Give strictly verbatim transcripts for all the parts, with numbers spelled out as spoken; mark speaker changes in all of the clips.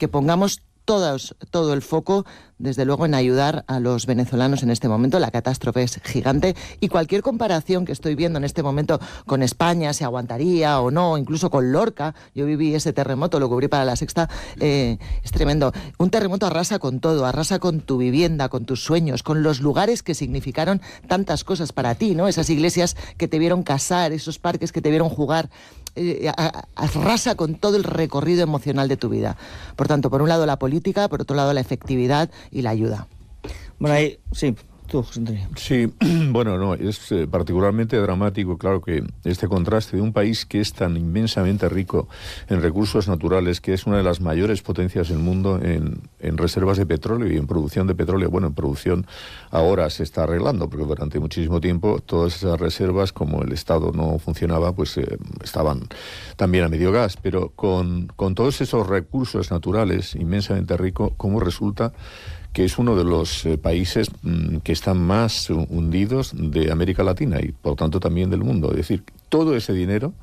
Speaker 1: que pongamos Todos, todo el foco, desde luego, en ayudar a los venezolanos en este momento. La catástrofe es gigante y cualquier comparación que estoy viendo en este momento con España, si aguantaría o no, incluso con Lorca, yo viví ese terremoto, lo cubrí para La Sexta, eh, es tremendo. Un terremoto arrasa con todo, arrasa con tu vivienda, con tus sueños, con los lugares que significaron tantas cosas para ti, ¿no? Esas iglesias que te vieron casar, esos parques que te vieron jugar. Eh, arrasa con todo el recorrido emocional de tu vida. Por tanto, por un lado la política, por otro lado la efectividad y la ayuda.
Speaker 2: Bueno, ahí sí. Tú, José Antonio.
Speaker 3: Sí, bueno, no, es eh, particularmente dramático, claro, que este contraste de un país que es tan inmensamente rico en recursos naturales, que es una de las mayores potencias del mundo en, en reservas de petróleo y en producción de petróleo. Bueno, en producción ahora se está arreglando, porque durante muchísimo tiempo todas esas reservas, como el Estado no funcionaba, pues eh, estaban también a medio gas. Pero con, con todos esos recursos naturales inmensamente rico, ¿cómo resulta que es uno de los eh, países mmm, que están más hundidos de América Latina y por tanto también del mundo? Es decir, todo ese dinero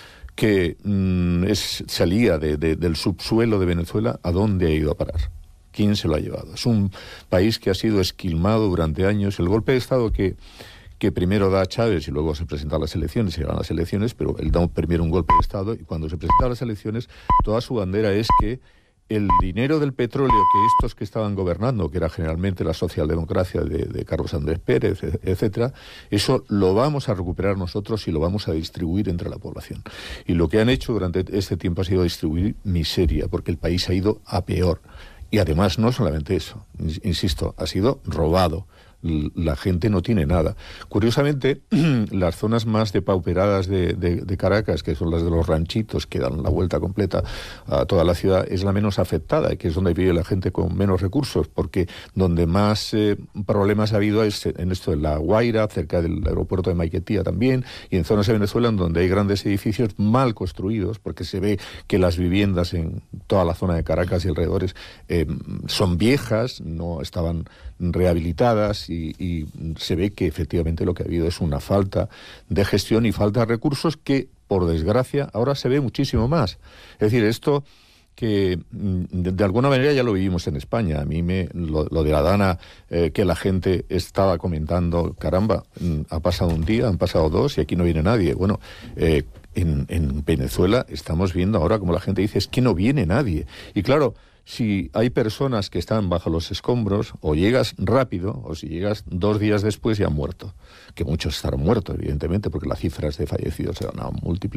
Speaker 3: que mmm, es, salía de, de, del subsuelo de Venezuela, ¿a dónde ha ido a parar? ¿Quién se lo ha llevado? Es un país que ha sido esquilmado durante años. El golpe de Estado que, que primero da Chávez y luego se presenta a las elecciones, se ganan las elecciones, pero él da primero un golpe de Estado y cuando se presenta a las elecciones, toda su bandera es que el dinero del petróleo que estos que estaban gobernando, que era generalmente la socialdemocracia de, de Carlos Andrés Pérez, etcétera, eso lo vamos a recuperar nosotros y lo vamos a distribuir entre la población. Y lo que han hecho durante este tiempo ha sido distribuir miseria, porque el país ha ido a peor. Y además, no solamente eso, insisto, ha sido robado. La gente no tiene nada. Curiosamente, las zonas más depauperadas de, de, de Caracas, que son las de los ranchitos, que dan la vuelta completa a toda la ciudad, es la menos afectada, que es donde vive la gente con menos recursos, porque donde más eh, problemas ha habido es en esto de La Guaira, cerca del aeropuerto de Maiquetía también, y en zonas de Venezuela donde hay grandes edificios mal construidos, porque se ve que las viviendas en toda la zona de Caracas y alrededores eh, son viejas, no estaban rehabilitadas, y, y se ve que efectivamente lo que ha habido es una falta de gestión y falta de recursos que, por desgracia, ahora se ve muchísimo más. Es decir, esto que de, de alguna manera ya lo vivimos en España. A mí me lo, lo de Adana, eh, que la gente estaba comentando, caramba, ha pasado un día, han pasado dos y aquí no viene nadie. Bueno, eh, en, en Venezuela estamos viendo ahora como la gente dice, es que no viene nadie. Y claro, si hay personas que están bajo los escombros, o llegas rápido, o si llegas dos días después ya han muerto. Que muchos estarán muertos, evidentemente, porque las cifras de fallecidos se van a multiplicar.